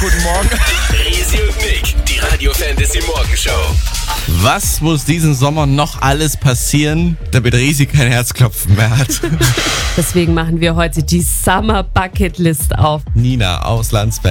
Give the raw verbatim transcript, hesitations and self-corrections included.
guten Morgen. Resi und Nick, die Radio Fantasy Morgenshow. Was muss diesen Sommer noch alles passieren, damit Resi kein Herzklopfen mehr hat? Deswegen machen wir heute die Summer Bucket List auf. Nina aus Landsberg.